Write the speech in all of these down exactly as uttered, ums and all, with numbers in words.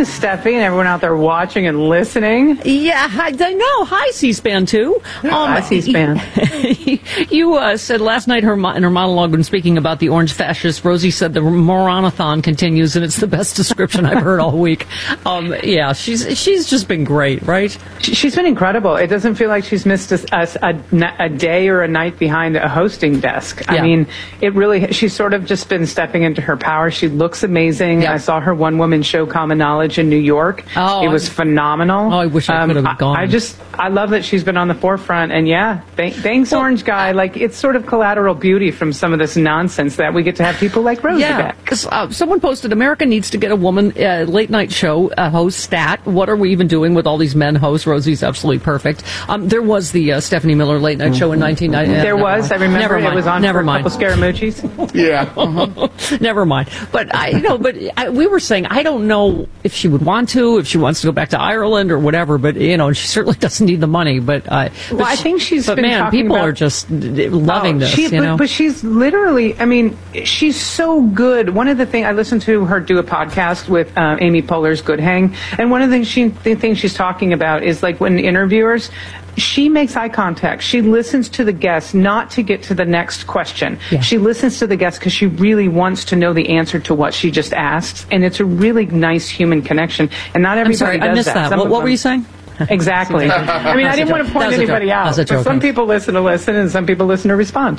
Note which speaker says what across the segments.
Speaker 1: Steffi, and everyone out there watching and listening.
Speaker 2: Yeah, I, I know. Hi, C-SPAN, too.
Speaker 1: Um, Hi, C-SPAN.
Speaker 2: You uh, said last night her in her monologue when speaking about the orange fascists, Rosie said the moronathon continues, and it's the best description I've heard all week. Um, yeah, she's she's just been great, right?
Speaker 1: She's been incredible. It doesn't feel like she's missed a, a, a day or a night behind a hosting desk.
Speaker 2: Yeah.
Speaker 1: I mean, it really, she's sort of just been stepping into her power. She looks amazing.
Speaker 2: Yeah.
Speaker 1: I saw her one-woman show, Common Knowledge, in New York.
Speaker 2: Oh,
Speaker 1: it was
Speaker 2: I'm,
Speaker 1: phenomenal.
Speaker 2: Oh, I wish I could have
Speaker 1: um,
Speaker 2: gone.
Speaker 1: I, I just, I love that she's been on the forefront. And yeah, th- thanks, well, Orange Guy. Like, it's sort of collateral beauty from some of this nonsense that we get to have people like Rosie
Speaker 2: yeah,
Speaker 1: back.
Speaker 2: Because uh, someone posted, America needs to get a woman uh, late night show uh, host stat. What are we even doing with all these men hosts? Rosie's absolutely perfect. Um, there was the uh, Stephanie Miller late night show in nineteen ninety.
Speaker 1: There
Speaker 2: uh,
Speaker 1: was. I remember
Speaker 2: never mind.
Speaker 1: It was on
Speaker 2: never
Speaker 1: for
Speaker 2: mind.
Speaker 1: a couple Scaramucci's.
Speaker 3: Yeah.
Speaker 2: Uh-huh. Never mind. But I, you know, but I, we were saying I don't know if she would want to, if she wants to go back to Ireland or whatever. But you know, she certainly doesn't need the money. But, uh,
Speaker 1: well,
Speaker 2: but
Speaker 1: I think she's.
Speaker 2: But
Speaker 1: been
Speaker 2: man,
Speaker 1: talking
Speaker 2: people
Speaker 1: about,
Speaker 2: are just loving
Speaker 1: oh,
Speaker 2: this.
Speaker 1: She,
Speaker 2: you
Speaker 1: but,
Speaker 2: know,
Speaker 1: but she's literally. I mean, she's so good. One of the things I listened to her do a podcast with uh, Amy Poehler's Good Hang, and one of the things she the things she's talking about is like when interviewers. She makes eye contact. She listens to the guests, not to get to the next question.
Speaker 2: Yeah.
Speaker 1: She listens to the guests because she really wants to know the answer to what she just asked. And it's a really nice human connection. And not everybody
Speaker 2: I'm sorry,
Speaker 1: does
Speaker 2: I missed
Speaker 1: that.
Speaker 2: that.
Speaker 1: Some
Speaker 2: What,
Speaker 1: of
Speaker 2: what
Speaker 1: them-
Speaker 2: were you saying?
Speaker 1: Exactly. I mean, I didn't want to point anybody out. But some people listen to listen, and some people listen to respond.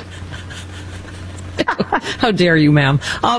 Speaker 2: How dare you, ma'am? Um,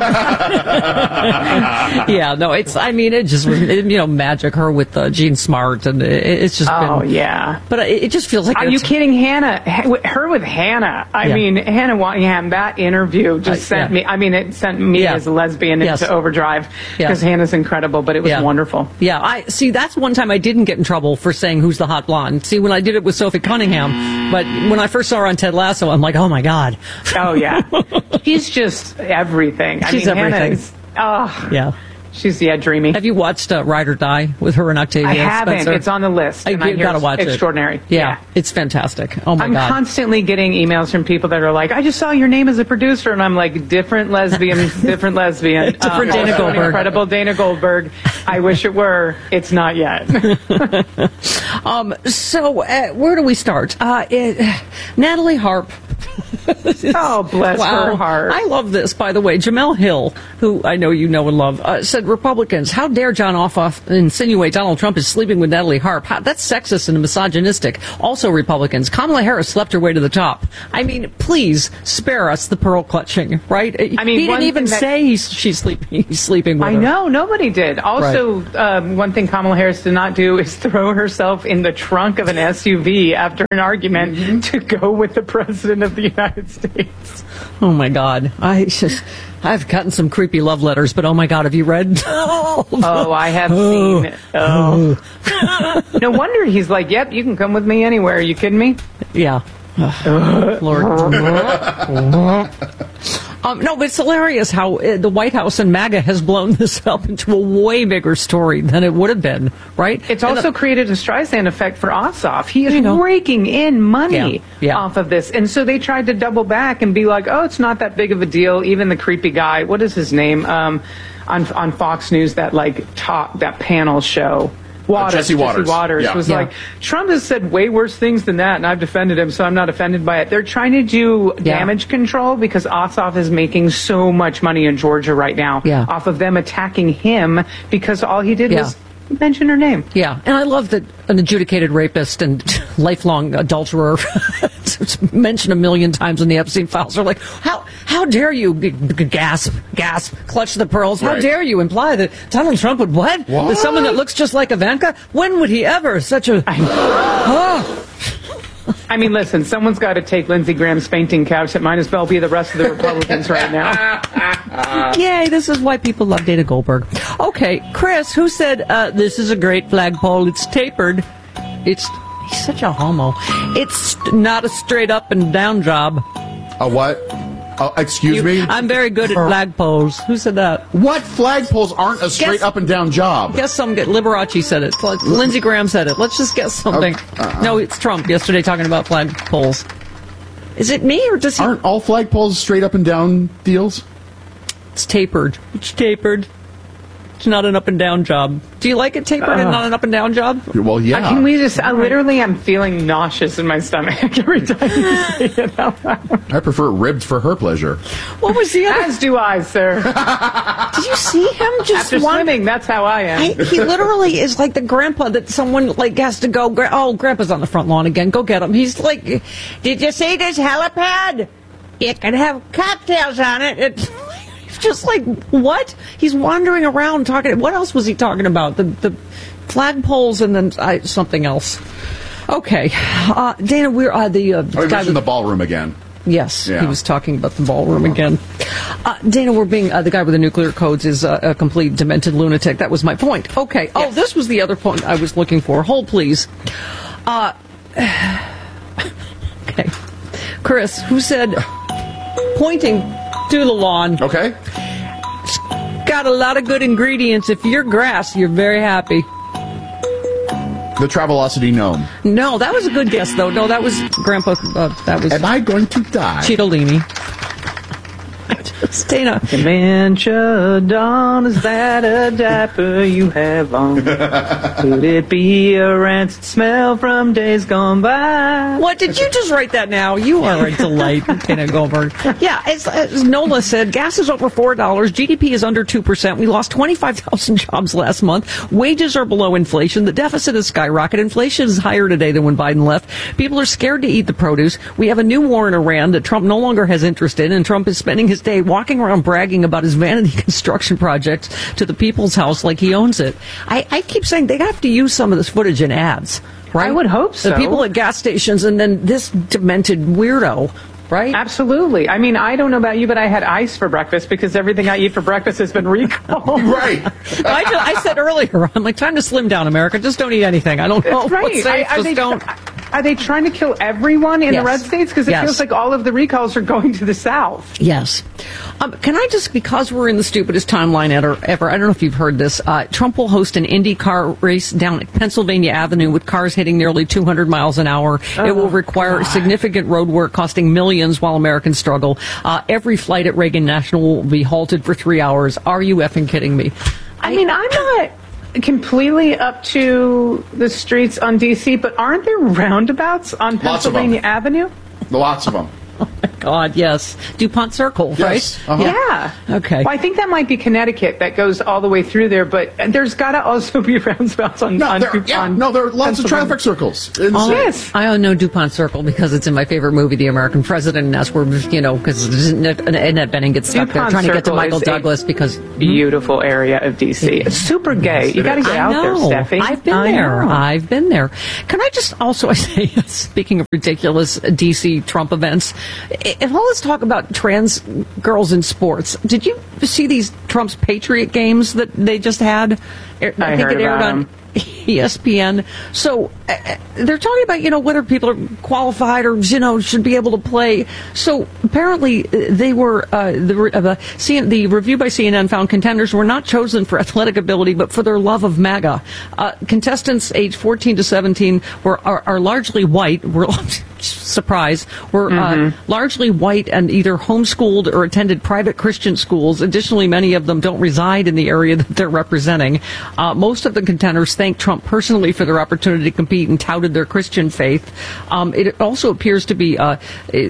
Speaker 2: yeah, no, it's, I mean, it just was, you know, magic, her with uh, Gene Smart, and it, it's just
Speaker 1: oh,
Speaker 2: been.
Speaker 1: yeah.
Speaker 2: But it, it just feels like.
Speaker 1: Are you kidding, Hannah? Her with Hannah. I
Speaker 2: Yeah.
Speaker 1: mean, Hannah Waddingham, that interview just
Speaker 2: Uh,
Speaker 1: sent
Speaker 2: yeah.
Speaker 1: me, I mean, it sent me
Speaker 2: Yeah.
Speaker 1: as a lesbian
Speaker 2: Yes.
Speaker 1: into overdrive because
Speaker 2: Yeah.
Speaker 1: Hannah's incredible, but it was
Speaker 2: Yeah.
Speaker 1: wonderful.
Speaker 2: Yeah, I see. That's one time I didn't get in trouble for saying who's the hot blonde. See, when I did it with Sophie Cunningham, but when I first saw her on Ted Lasso, I'm like, oh my god.
Speaker 1: Oh, yeah. She's just everything. I
Speaker 2: She's
Speaker 1: mean,
Speaker 2: everything.
Speaker 1: Hannah is, oh,
Speaker 2: Yeah.
Speaker 1: she's, yeah, dreamy.
Speaker 2: Have you watched uh, Ride or Die with her and Octavia
Speaker 1: I haven't.
Speaker 2: Spencer?
Speaker 1: It's on the list.
Speaker 2: I,
Speaker 1: and I
Speaker 2: you
Speaker 1: hear
Speaker 2: gotta
Speaker 1: it's
Speaker 2: watch
Speaker 1: extraordinary.
Speaker 2: it. Yeah,
Speaker 1: Yeah.
Speaker 2: it's fantastic. Oh my
Speaker 1: I'm
Speaker 2: god.
Speaker 1: constantly getting emails from people that are like, I just saw your name as a producer, and I'm like, different lesbian, different lesbian.
Speaker 2: Different
Speaker 1: um,
Speaker 2: Dana
Speaker 1: also an
Speaker 2: Goldberg.
Speaker 1: Incredible Dana Goldberg. I wish it were. It's not yet.
Speaker 2: um, so, uh, where do we start? Uh, it, Natalie Harp.
Speaker 1: Oh, bless
Speaker 2: wow.
Speaker 1: her heart.
Speaker 2: I love this, by the way. Jamel Hill, who I know you know and love, uh, said Republicans, how dare John Ossoff insinuate Donald Trump is sleeping with Natalie Harp? How, that's sexist and misogynistic. Also Republicans, Kamala Harris slept her way to the top. I mean, please spare us the pearl clutching, right?
Speaker 1: I mean,
Speaker 2: he
Speaker 1: one
Speaker 2: didn't even
Speaker 1: thing that-
Speaker 2: say he's, she's sleeping, he's sleeping with
Speaker 1: I
Speaker 2: her.
Speaker 1: know, nobody did. Also, um, one thing Kamala Harris did not do is throw herself in the trunk of an S U V after an argument
Speaker 2: Mm-hmm.
Speaker 1: to go with the President of the United States.
Speaker 2: Oh my God. I just, I've gotten some creepy love letters, but oh my God, have you read?
Speaker 1: Oh, I have
Speaker 2: Oh.
Speaker 1: seen. Oh. No wonder he's like, yep, you can come with me anywhere. Are you kidding me?
Speaker 2: Yeah. Lord. um, no, but it's hilarious how uh, the White House and MAGA has blown this up into a way bigger story than it would have been, right?
Speaker 1: It's
Speaker 2: And
Speaker 1: also
Speaker 2: the,
Speaker 1: created a Streisand effect for Ossoff. He is
Speaker 2: I know.
Speaker 1: raking in money
Speaker 2: Yeah, yeah.
Speaker 1: off of this. And so they tried to double back and be like, oh, it's not that big of a deal. Even the creepy guy, what is his name? Um, on, on Fox News, that like talk, that panel show. Waters,
Speaker 3: Jesse Waters.
Speaker 1: Jesse Waters
Speaker 3: Yeah.
Speaker 1: was
Speaker 2: Yeah.
Speaker 1: like, Trump has said way worse things than that, and I've defended him, so I'm not offended by it. They're trying to do
Speaker 2: Yeah.
Speaker 1: damage control because Ossoff is making so much money in Georgia right now
Speaker 2: Yeah.
Speaker 1: off of them attacking him because all he did
Speaker 2: Yeah.
Speaker 1: was mention her name.
Speaker 2: Yeah, and I love that an adjudicated rapist and lifelong adulterer mentioned a million times in the Epstein files are like, how how dare you g- g- gasp, gasp, clutch the pearls? How
Speaker 3: Right.
Speaker 2: dare you imply that Donald Trump would what?
Speaker 3: What?
Speaker 2: With someone that looks just like Ivanka? When would he ever? Such a oh.
Speaker 1: I mean, listen, someone's got to take Lindsey Graham's fainting couch. It might as well be the rest of the Republicans right now.
Speaker 2: Yay, this is why people love Dana Goldberg. Okay, Chris, who said, uh, this is a great flagpole, it's tapered. It's, he's such a homo. It's not a straight up and down job.
Speaker 3: A what? Uh, excuse
Speaker 2: You-
Speaker 3: me?
Speaker 2: I'm very good at flagpoles. Who said that?
Speaker 3: What flagpoles aren't a straight
Speaker 2: Guess-
Speaker 3: up and down job?
Speaker 2: Guess some, Liberace said it. Like, Lindsey Graham said it. Let's just guess something.
Speaker 3: Okay, uh-uh.
Speaker 2: No, it's Trump yesterday talking about flagpoles. Is it me or does he?
Speaker 3: Aren't all flagpoles straight up and down deals?
Speaker 2: It's tapered. It's tapered. It's not an up and down job. Do you like it tapered uh, and not an up and down job?
Speaker 3: Well, yeah.
Speaker 1: Uh, can we just, I literally am feeling nauseous in my stomach every time you say it out loud.
Speaker 3: I prefer ribbed for her pleasure.
Speaker 2: What was the other?
Speaker 1: As do I, sir.
Speaker 2: Did you see him just
Speaker 1: After
Speaker 2: one...
Speaker 1: swimming, that's how I am.
Speaker 2: I, he literally is like the grandpa that someone like has to go, oh, grandpa's on the front lawn again, go get him. He's like, did you see this helipad? It can have cocktails on it. It's just like, what? He's wandering around talking. What else was he talking about? The the flagpoles and then uh, something else. Okay. Uh, Dana, we're uh, the... Uh,
Speaker 3: oh, he mentioned the ballroom again.
Speaker 2: Yes,
Speaker 3: yeah.
Speaker 2: He was talking about the ballroom again. Uh, Dana, we're being... Uh, the guy with the nuclear codes is uh, a complete demented lunatic. That was my point. Okay. Yes. Oh, this was the other point I was looking for. Hold, please. Uh, okay. Chris, who said... Pointing to the lawn.
Speaker 3: Okay.
Speaker 2: It's got a lot of good ingredients. If you're grass, you're very happy.
Speaker 3: The Travelocity gnome.
Speaker 2: No, that was a good guess, though. No, that was Grandpa. Uh, that was.
Speaker 3: Am I going to die?
Speaker 2: Cittadini. Dana.
Speaker 1: Dementia dawn, is that a diaper you have on? Could it be a rancid smell from days gone by?
Speaker 2: What, did you just write that now? You are a delight, Dana Goldberg. Yeah, as, as Nola said, gas is over four dollars, G D P is under two percent, we lost twenty-five thousand jobs last month, wages are below inflation, the deficit is skyrocketed, inflation is higher today than when Biden left, people are scared to eat the produce, we have a new war in Iran that Trump no longer has interest in, and Trump is spending his day walking around bragging about his vanity construction projects to the People's House like he owns it. I, I keep saying they have to use some of this footage in ads, right?
Speaker 1: I would hope so.
Speaker 2: The people at gas stations and then this demented weirdo, right?
Speaker 1: Absolutely. I mean, I don't know about you, but I had ice for breakfast because everything I eat for breakfast has been recalled.
Speaker 3: Right.
Speaker 2: I, just, I said earlier, I'm like, time to slim down, America. Just don't eat anything. I don't know.
Speaker 1: Right.
Speaker 2: What's safe,
Speaker 1: I,
Speaker 2: just
Speaker 1: they,
Speaker 2: don't.
Speaker 1: Are they trying to kill everyone in
Speaker 2: yes.
Speaker 1: the red states? Because it
Speaker 2: yes.
Speaker 1: feels like all of the recalls are going to the South.
Speaker 2: Yes. Um, can I just, because we're in the stupidest timeline ever, ever I don't know if you've heard this, uh, Trump will host an Indy car race down Pennsylvania Avenue with cars hitting nearly two hundred miles an hour. Oh, it will require God. significant road work costing millions while Americans struggle. Uh, every flight at Reagan National will be halted for three hours. Are you effing kidding me?
Speaker 1: I, I mean, I'm not completely up to the streets on D C, but aren't there roundabouts on Pennsylvania Avenue?
Speaker 3: Lots of them.
Speaker 2: Oh, my God, yes. DuPont Circle, right?
Speaker 3: Yes. Uh-huh.
Speaker 1: Yeah.
Speaker 2: Okay.
Speaker 1: Well, I think that might be Connecticut that goes all the way through there, but there's got to also be roundabouts on,
Speaker 3: no,
Speaker 1: on
Speaker 3: there,
Speaker 1: DuPont.
Speaker 3: Yeah, no, there are lots of traffic circles. In
Speaker 2: oh,
Speaker 1: yes.
Speaker 2: I know DuPont Circle because it's in my favorite movie, The American President, and that's where, you know, because Annette Bening gets stuck
Speaker 1: DuPont
Speaker 2: there trying
Speaker 1: Circle
Speaker 2: to get to Michael Douglas because...
Speaker 1: Beautiful area of D C. It's super gay. You got to get
Speaker 2: I
Speaker 1: out
Speaker 2: know.
Speaker 1: there, Steffi.
Speaker 2: I've been
Speaker 1: I
Speaker 2: there.
Speaker 1: know.
Speaker 2: I've been there. Can I just also say, speaking of ridiculous D C Trump events, if all this talk about trans girls in sports, did you see these Trump's Patriot games that they just had? I,
Speaker 1: I
Speaker 2: think
Speaker 1: heard
Speaker 2: it aired
Speaker 1: about
Speaker 2: on
Speaker 1: them.
Speaker 2: E S P N. So uh, they're talking about, you know, whether people are qualified or, you know, should be able to play. So apparently they were, uh, the, uh, the, C N, the review by C N N found contenders were not chosen for athletic ability, but for their love of MAGA. Uh, contestants aged fourteen to seventeen were, are, are largely white. Were, surprise, were
Speaker 1: mm-hmm.
Speaker 2: uh, largely white and either homeschooled or attended private Christian schools. Additionally, many of them don't reside in the area that they're representing. Uh, most of the contenders thanked Trump personally for their opportunity to compete and touted their Christian faith. Um, it also appears to be uh,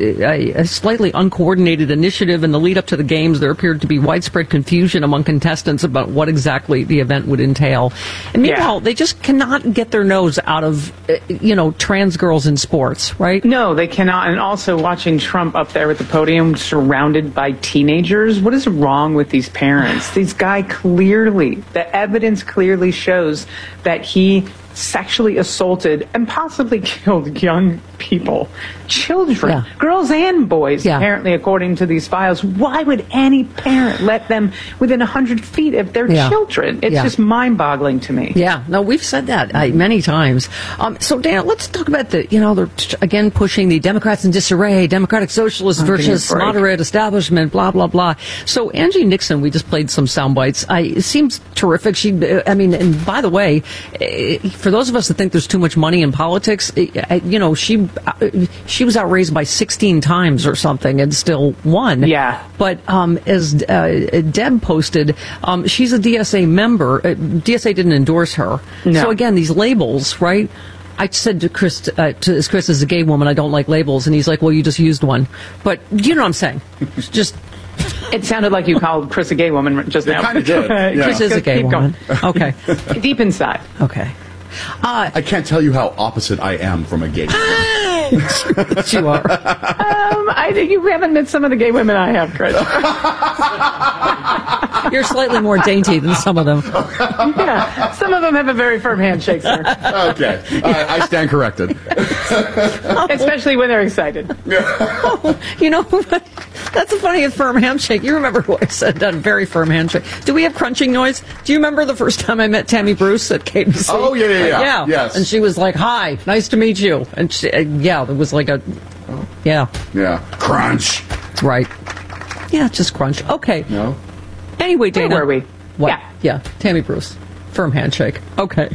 Speaker 2: a, a slightly uncoordinated initiative. In the lead up to the games, there appeared to be widespread confusion among contestants about what exactly the event would entail. And meanwhile, yeah. they just cannot get their nose out of, you know, trans girls in sports, right?
Speaker 1: No, they cannot. And also watching Trump up there at the podium surrounded by teenagers. What is wrong with these parents? This guy clearly, the evidence clearly shows that he sexually assaulted and possibly killed young people, children,
Speaker 2: yeah.
Speaker 1: girls and boys,
Speaker 2: yeah.
Speaker 1: apparently, according to these files. Why would any parent let them within one hundred feet of their
Speaker 2: yeah.
Speaker 1: children? It's
Speaker 2: yeah.
Speaker 1: just mind-boggling to me.
Speaker 2: Yeah, no, we've said that uh, many times. Um, so, Dan, let's talk about the, you know, they're t- again pushing the Democrats in disarray, Democratic Socialists versus moderate establishment, blah, blah, blah. So, Angie Nixon, we just played some sound bites. I, it seems terrific. She, uh, I mean, and by the way, uh, for those of us that think there's too much money in politics, uh, you know, she uh, she was outraised by sixteen times or something and still won.
Speaker 1: Yeah.
Speaker 2: But um, as uh, Deb posted, um, she's a D S A member. Uh, D S A didn't endorse her.
Speaker 1: No.
Speaker 2: So again, these labels, right? I said to Chris, uh, to Chris, as a gay woman, I don't like labels, and he's like, "Well, you just used one." But you know what I'm saying? Just.
Speaker 1: It sounded like you called Chris a gay woman just
Speaker 3: It
Speaker 1: now.
Speaker 3: kind of did. Yeah.
Speaker 2: Chris is a gay
Speaker 1: Keep
Speaker 2: woman. Okay.
Speaker 1: going. Deep inside.
Speaker 2: Okay. Uh,
Speaker 3: I can't tell you how opposite I am from a gay woman.
Speaker 2: that you are.
Speaker 1: Um, I think you haven't met some of the gay women I have, Chris.
Speaker 2: You're slightly more dainty than some of them.
Speaker 1: Yeah, some of them have a very firm handshake, sir.
Speaker 3: Okay. I, I stand corrected.
Speaker 1: Especially when they're excited.
Speaker 2: You know, that's a funny firm handshake. You remember who I said that very firm handshake. Do we have crunching noise? Do you remember the first time I met Tammy Bruce at K B C?
Speaker 3: Oh, yeah, yeah, yeah.
Speaker 2: Yeah.
Speaker 3: Yes.
Speaker 2: And she was like, "Hi, nice to meet you." And she, uh, yeah, it was like a, yeah.
Speaker 3: Yeah. Crunch.
Speaker 2: Right. Yeah, just crunch. Okay.
Speaker 3: No?
Speaker 1: Where
Speaker 2: Anyway, Dana.
Speaker 1: were we?
Speaker 2: What?
Speaker 1: Yeah.
Speaker 2: Yeah, Tammy Bruce. Firm handshake. Okay.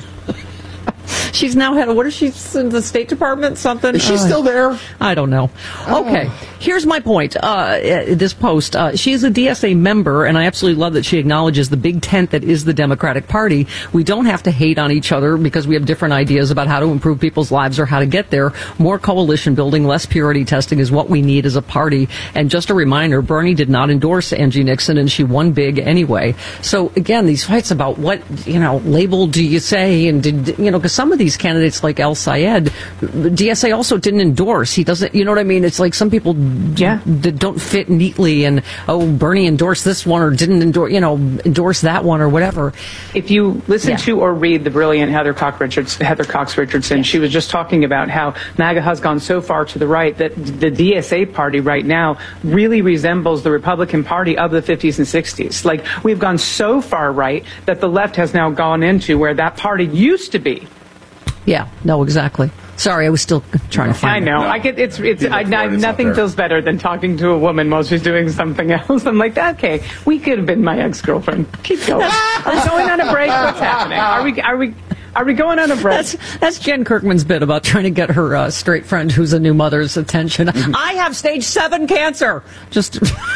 Speaker 2: She's now head of, what is she, in the State Department, something?
Speaker 3: Is she
Speaker 2: Uh,
Speaker 3: still there?
Speaker 2: I don't know. Okay, here's my point. Uh, this post, uh, she is a D S A member, and I absolutely love that she acknowledges the big tent that is the Democratic Party. We don't have to hate on each other because we have different ideas about how to improve people's lives or how to get there. More coalition building, less purity testing is what we need as a party. And just a reminder, Bernie did not endorse Angie Nixon, and she won big anyway. So again, these fights about what, you know, label do you say, and did, you know, because some of these candidates like El Sayed, D S A also didn't endorse. He doesn't, you know what I mean? It's like some people
Speaker 1: Yeah.
Speaker 2: d- don't fit neatly, and oh, Bernie endorsed this one or didn't endorse, you know, endorse that one or whatever.
Speaker 1: If you listen
Speaker 2: Yeah.
Speaker 1: to or read the brilliant Heather Cox Richardson, Heather Cox Richardson, she was just talking about how MAGA has gone so far to the right that the D S A party right now really resembles the Republican Party of the fifties and sixties. Like, we've gone so far right that the left has now gone into where that party used to be.
Speaker 2: Yeah, no, exactly. Sorry, I was still trying to
Speaker 1: I
Speaker 2: find
Speaker 1: know.
Speaker 3: No.
Speaker 1: I get it's it's.
Speaker 3: People
Speaker 1: I,
Speaker 3: are
Speaker 1: I,
Speaker 3: it's out
Speaker 1: nothing
Speaker 3: there.
Speaker 1: feels better than talking to a woman while she's doing something else. I'm like, okay, we could have been my ex-girlfriend. Keep going. Are we going on a break? What's happening? Are we? Are we? Are we going on a break?
Speaker 2: That's that's Jen Kirkman's bit about trying to get her uh, straight friend who's a new mother's attention. I have stage seven cancer. Just,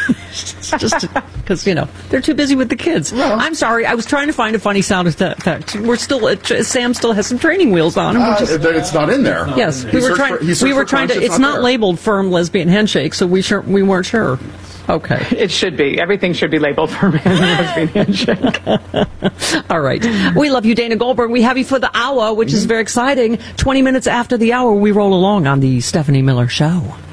Speaker 2: just because you know they're too busy with the kids.
Speaker 3: Well.
Speaker 2: I'm sorry. I was trying to find a funny sound effect. We're still. Uh, Sam still has some training wheels on. And we're
Speaker 3: Uh,
Speaker 2: just,
Speaker 3: it's not in there.
Speaker 2: yes, we
Speaker 3: He
Speaker 2: were
Speaker 3: searched
Speaker 2: trying.
Speaker 3: for- he
Speaker 2: we
Speaker 3: searched
Speaker 2: were
Speaker 3: for
Speaker 2: trying to.
Speaker 3: crunch,
Speaker 2: It's not
Speaker 3: there.
Speaker 2: labeled firm lesbian handshake, so we sure we weren't sure. Okay.
Speaker 1: It should be. Everything should be labeled for man and lesbian handshake.
Speaker 2: All right. We love you, Dana Goldberg. We have you for the hour, which is very exciting. twenty minutes after the hour, we roll along on the Stephanie Miller Show.